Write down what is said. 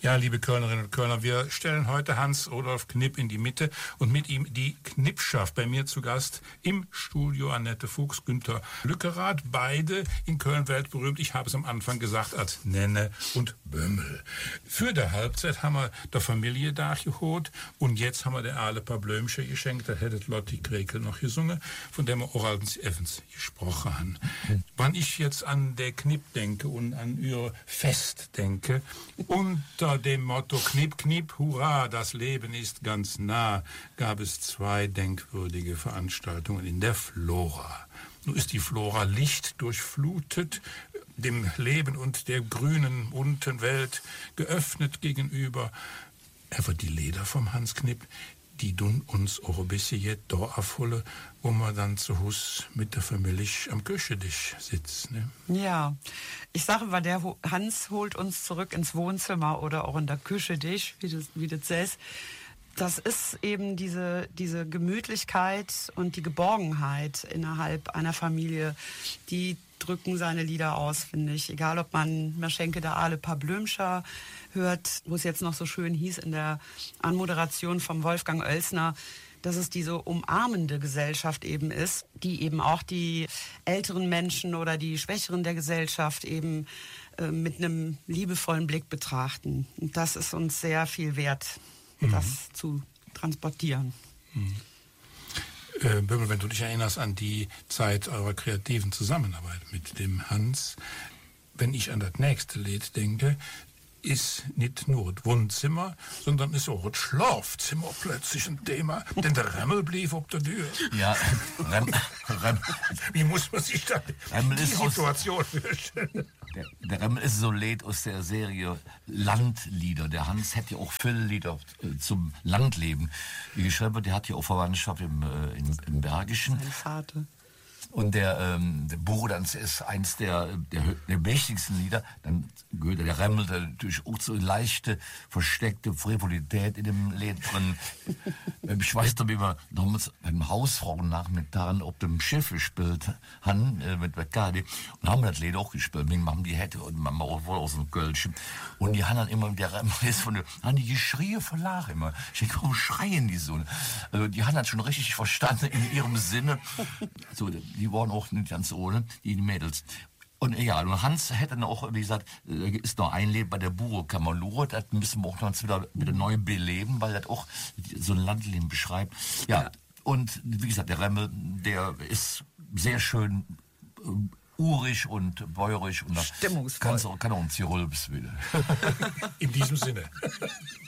Ja, liebe Kölnerinnen und Kölner, wir stellen heute Hans-Rudolf Knipp in die Mitte und mit ihm die Knippschaft. Bei mir zu Gast im Studio Annette Fuchs, Günter Lückerath, beide in Köln weltberühmt. Ich habe es am Anfang gesagt, als Nenne und Bömmel. Für der Halbzeit haben wir der Familie da geholt und jetzt haben wir der alle paar Blömsche geschenkt. Da hätte Lotti Krekel noch gesungen, von der wir auch als Evans gesprochen haben. Wann ich jetzt an der Knipp denke und an ihr Fest denke, unter dem Motto Knipp, Knipp, hurra, das Leben ist ganz nah, gab es 2 denkwürdige Veranstaltungen in der Flora. Nun ist die Flora lichtdurchflutet, dem Leben und der grünen, bunten Welt geöffnet gegenüber. Aber die Lieder vom Hans Knipp, die tun uns auch ein bisschen jetzt da abholen, wo man dann zu Hus mit der Familie am Küchentisch sitzt. Ne? Ja, ich sage mal, der Hans holt uns zurück ins Wohnzimmer oder auch in der Küchentisch, wie das heißt. Das ist eben diese Gemütlichkeit und die Geborgenheit innerhalb einer Familie, die drücken seine Lieder aus, finde ich. Egal, ob man Schenke da alle paar Blömscher hört, wo es jetzt noch so schön hieß in der Anmoderation vom Wolfgang Oelsner, dass es diese umarmende Gesellschaft eben ist, die eben auch die älteren Menschen oder die Schwächeren der Gesellschaft eben mit einem liebevollen Blick betrachten. Und das ist uns sehr viel wert, das zu transportieren. Bömmel, wenn du dich erinnerst an die Zeit eurer kreativen Zusammenarbeit mit dem Hans, wenn ich an das nächste Lied denke, ist nicht nur das Wohnzimmer, sondern ist auch das Schlafzimmer plötzlich ein Thema, denn der Remmel blieb auf der Tür. Ja, Wie muss man sich da die Situation vorstellen? Der Remmel ist so Lied aus der Serie Landlieder. Der Hans hat ja auch viele Lieder zum Landleben geschrieben. Der hat ja auch Verwandtschaft im Bergischen. Sein Vater. Und der Bruder, das ist eins der mächtigsten Lieder. Dann gehört der Remmel natürlich auch so leichte, versteckte Frivolität in dem Lied drin. Ich weiß doch, wie wir damals beim Hausfrauennachmittag auf dem Schiff gespielt haben, mit Bacardi. Und haben das Lied auch gespielt. Meine Mama, die hätte, und Mama auch wohl aus dem Kölschen. Und die haben dann immer, der Remmel ist haben die geschrien vor Lachen immer. Ich denke, warum schreien die so? Also, die haben das schon richtig verstanden in ihrem Sinne. So, die waren auch nicht ganz ohne, die Mädels. Und ja, und Hans hätte dann auch, wie gesagt, ist noch ein Leben bei der Buro-Kamalur, das müssen wir auch noch wieder neu beleben, weil das auch so ein Landleben beschreibt. Ja, und wie gesagt, der Remmel, der ist sehr schön urig und bäuerisch und stimmungsvoll. Kann auch ein Zirolbs wieder. In diesem Sinne.